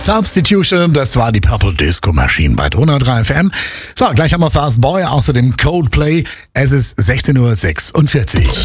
Substitution, das war die Purple Disco Machine bei 103 FM. So, gleich haben wir Fast Boy, außerdem Coldplay. Es ist 16:46 Uhr.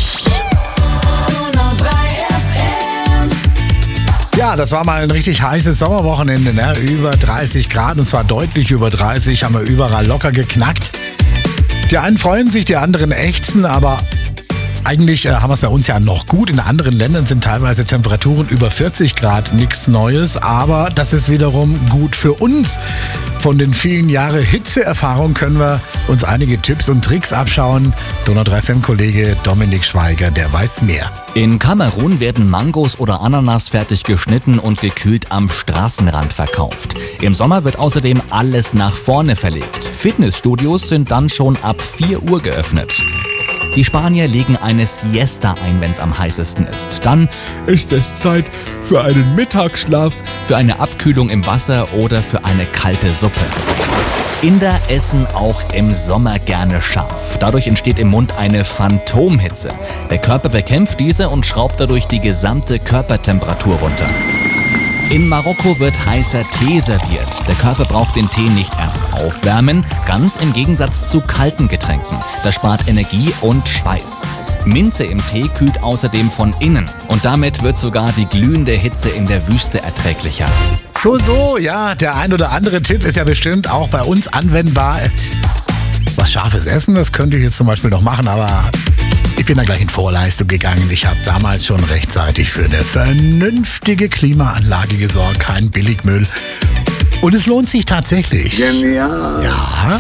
Ja, das war mal ein richtig heißes Sommerwochenende, ne? Über 30 Grad und zwar deutlich über 30, haben wir überall locker geknackt. Die einen freuen sich, die anderen ächzen, aber eigentlich haben wir es bei uns ja noch gut. In anderen Ländern sind teilweise Temperaturen über 40 Grad, nichts Neues. Aber das ist wiederum gut für uns. Von den vielen Jahren Hitzeerfahrung können wir uns einige Tipps und Tricks abschauen. Donau 3 FM-Kollege Dominik Schweiger, der weiß mehr. In Kamerun werden Mangos oder Ananas fertig geschnitten und gekühlt am Straßenrand verkauft. Im Sommer wird außerdem alles nach vorne verlegt. Fitnessstudios sind dann schon ab 4 Uhr geöffnet. Die Spanier legen eine Siesta ein, wenn es am heißesten ist. Dann ist es Zeit für einen Mittagsschlaf, für eine Abkühlung im Wasser oder für eine kalte Suppe. Inder essen auch im Sommer gerne scharf. Dadurch entsteht im Mund eine Phantomhitze. Der Körper bekämpft diese und schraubt dadurch die gesamte Körpertemperatur runter. In Marokko wird heißer Tee serviert. Der Körper braucht den Tee nicht erst aufwärmen, ganz im Gegensatz zu kalten Getränken. Das spart Energie und Schweiß. Minze im Tee kühlt außerdem von innen und damit wird sogar die glühende Hitze in der Wüste erträglicher. So, ja, der ein oder andere Tipp ist ja bestimmt auch bei uns anwendbar. Was scharfes Essen, das könnte ich jetzt zum Beispiel noch machen, aber ich bin da gleich in Vorleistung gegangen. Ich habe damals schon rechtzeitig für eine vernünftige Klimaanlage gesorgt, kein Billigmüll. Und es lohnt sich tatsächlich. Genial. Ja,